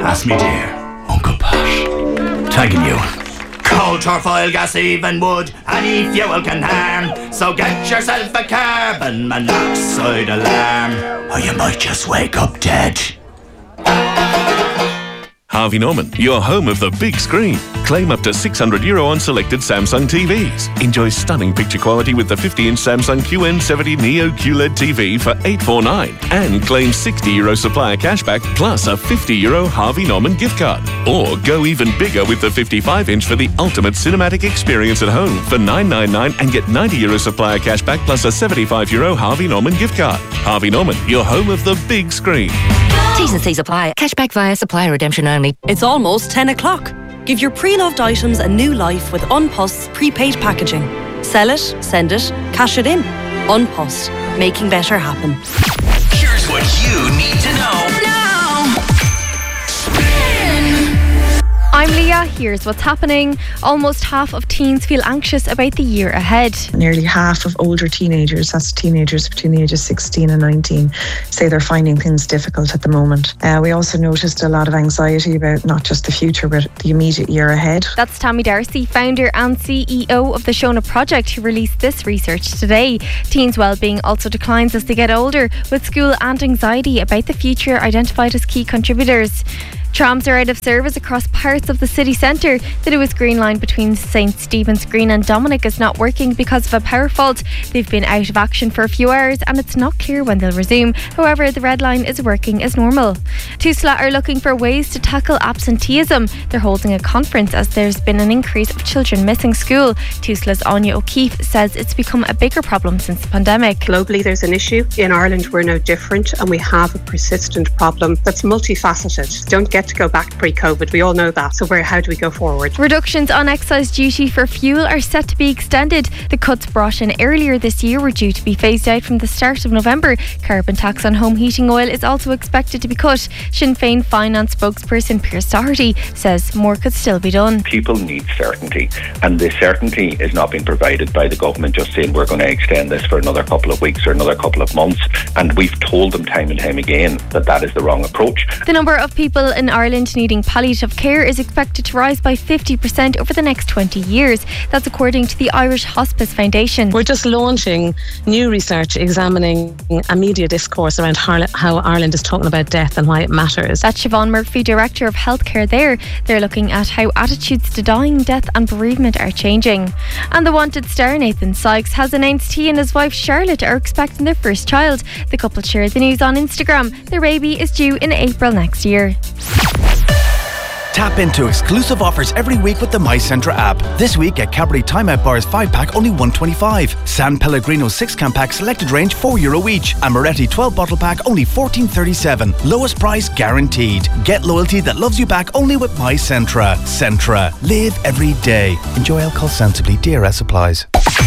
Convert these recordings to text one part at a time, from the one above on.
Ask me dear, Uncle Posh. Tagging you. Coal, turf, oil, gas, even wood, any fuel can harm. So get yourself a carbon monoxide alarm, or you might just wake up dead. Harvey Norman, your home of the big screen. Claim up to €600 on selected Samsung TVs. Enjoy stunning picture quality with the 50-inch Samsung QN70 Neo QLED TV for $849. And claim €60 supplier cashback plus a €50 Harvey Norman gift card. Or go even bigger with the 55-inch for the ultimate cinematic experience at home for $999 and get €90 supplier cashback plus a €75 Harvey Norman gift card. Harvey Norman, your home of the big screen. T's and C's apply. Cashback via supplier redemption only. It's almost 10 o'clock. Give your pre-loved items a new life with Unpost's prepaid packaging. Sell it, send it, cash it in. Unpost, making better happen. Here's what you need to know now. I'm Leah, here's what's happening. Almost half of teens feel anxious about the year ahead. Nearly half of older teenagers, that's teenagers between the ages 16 and 19, say they're finding things difficult at the moment. We also noticed a lot of anxiety about not just the future, but the immediate year ahead. That's Tammy Darcy, founder and CEO of the Shona Project, who released this research today. Teens' well-being also declines as they get older, with school and anxiety about the future identified as key contributors. Trams are out of service across parts of the city centre. The Lewis Green line between St Stephen's Green and Dominic is not working because of a power fault. They've been out of action for a few hours and it's not clear when they'll resume. However, the red line is working as normal. TUSLA are looking for ways to tackle absenteeism. They're holding a conference as there's been an increase of children missing school. TUSLA's Anya O'Keefe says it's become a bigger problem since the pandemic. Globally, there's an issue. In Ireland, we're no different and we have a persistent problem that's multifaceted. Don't get to go back pre-COVID. We all know that. So how do we go forward? Reductions on excise duty for fuel are set to be extended. The cuts brought in earlier this year were due to be phased out from the start of November. Carbon tax on home heating oil is also expected to be cut. Sinn Féin finance spokesperson Pierce Doherty says more could still be done. People need certainty, and the certainty is not being provided by the government just saying we're going to extend this for another couple of weeks or another couple of months, and we've told them time and time again that is the wrong approach. The number of people in Ireland needing palliative care is expected to rise by 50% over the next 20 years. That's according to the Irish Hospice Foundation. We're just launching new research examining a media discourse around how Ireland is talking about death and why it matters. That's Siobhan Murphy, Director of Healthcare there. They're looking at how attitudes to dying, death and bereavement are changing. And the Wanted star Nathan Sykes has announced he and his wife Charlotte are expecting their first child. The couple shared the news on Instagram. Their baby is due in April next year. Tap into exclusive offers every week with the MyCentra app. This week, get Cadbury Timeout Bars 5-pack only $1.25. San Pellegrino 6-can pack selected range €4 each. And Moretti 12-bottle pack only $14.37. Lowest price guaranteed. Get loyalty that loves you back only with MyCentra. Centra. Live every day. Enjoy alcohol sensibly. DRS applies.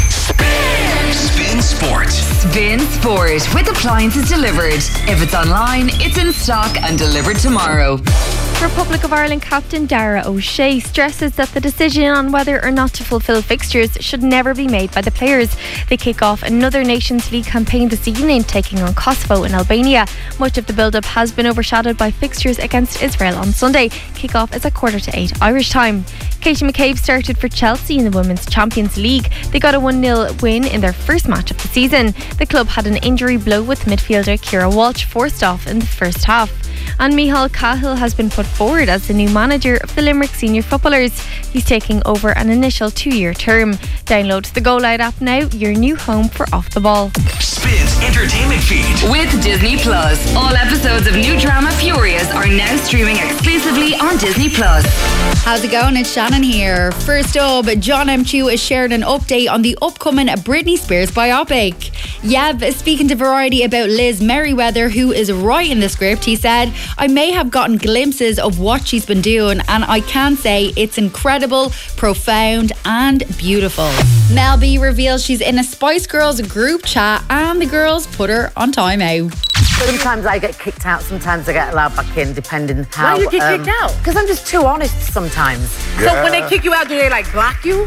Spin Sport. Spin Sport with appliances delivered. If it's online, it's in stock and delivered tomorrow. Republic of Ireland captain Dara O'Shea stresses that the decision on whether or not to fulfil fixtures should never be made by the players. They kick off another Nations League campaign this evening, taking on Kosovo in Albania. Much of the build-up has been overshadowed by fixtures against Israel on Sunday. Kick-off is at 7:45 Irish time. Katie McCabe started for Chelsea in the Women's Champions League. They got a 1-0 win in their first match of the season. The club had an injury blow with midfielder Ciara Walsh forced off in the first half. And Micheál Cahill has been put forward as the new manager of the Limerick Senior Footballers. He's taking over an initial 2-year term. Download the Go Loud app now, your new home for Off the Ball. Spins entertainment feed with Disney Plus. All episodes of new drama Furious are now streaming exclusively on Disney Plus. How's it going? It's Shannon here. First up, John M. Chu has shared an update on the upcoming Britney Spears biopic. Yeb, speaking to Variety about Liz Merriweather, who is writing the script, he said, I may have gotten glimpses of what she's been doing and I can say it's incredible, profound and beautiful. Mel B reveals she's in a Spice Girls group chat and the girls put her on timeout. Sometimes I get kicked out, sometimes I get allowed back in, depending how... Why do you get kicked out? Because I'm just too honest sometimes. Yeah. So when they kick you out, do they like block you?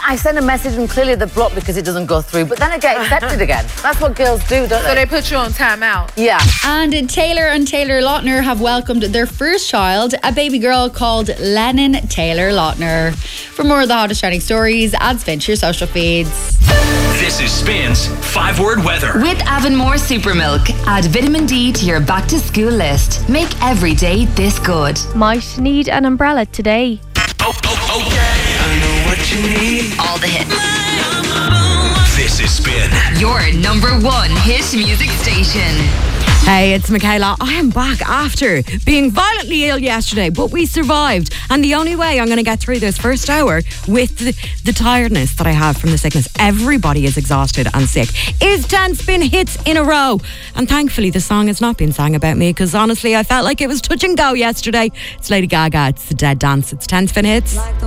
I send a message and clearly they're blocked because it doesn't go through, but then it gets accepted again. That's what girls do, don't they? So they put you on timeout. Yeah. And Taylor Lautner have welcomed their first child, a baby girl called Lennon Taylor Lautner. For more of the hottest trending stories, add Spin to your social feeds. This is Spin's 5-word weather. With Avonmore Supermilk, add vitamin D to your back to school list. Make every day this good. Might need an umbrella today. I know what you need. All the hits. This is Spin. Your number one hit music station. Hey, it's Michaela. I am back after being violently ill yesterday, but we survived. And the only way I'm going to get through this first hour with the tiredness that I have from the sickness, everybody is exhausted and sick, is 10 Spin hits in a row. And thankfully, the song has not been sang about me, because honestly, I felt like it was touch and go yesterday. It's Lady Gaga. It's The Dead Dance. It's 10 Spin hits.